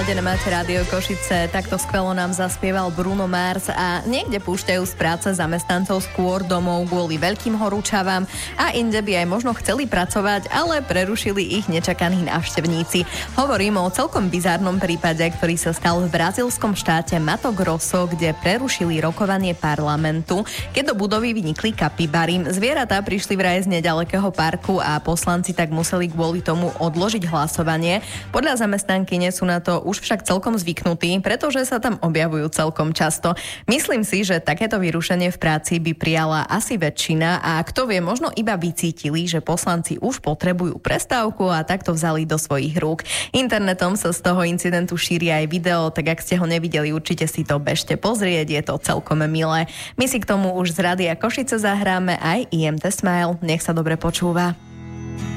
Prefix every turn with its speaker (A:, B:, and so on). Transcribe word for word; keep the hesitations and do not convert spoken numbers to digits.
A: naladené máte Rádio Košice. Takto skvelo nám zaspieval Bruno Mars a niekde púšťajú z práce zamestnancov skôr domov kvôli veľkým horúčavám a inde by aj možno chceli pracovať, ale prerušili ich nečakaní návštevníci. Hovorím o celkom bizárnom prípade, ktorý sa stal v brazílskom štáte Mato Grosso, kde prerušili rokovanie parlamentu, keď do budovy vynikli kapibary. Zvieratá prišli vraj z nedalekého parku a poslanci tak museli kvôli tomu odložiť hlasovanie. Podľa zamestnankyne sú na to už však celkom zvyknutí, pretože sa tam objavujú celkom často. Myslím si, že takéto vyrušenie v práci by prijala asi väčšina a kto vie, možno iba vycítili, že poslanci už potrebujú prestávku a takto vzali do svojich rúk. Internetom sa z toho incidentu šíri aj video, tak ak ste ho nevideli, určite si to bežte pozrieť, je to celkom milé. My si k tomu už z Rádia Košice zahráme aj I M T Smile. Nech sa dobre počúva.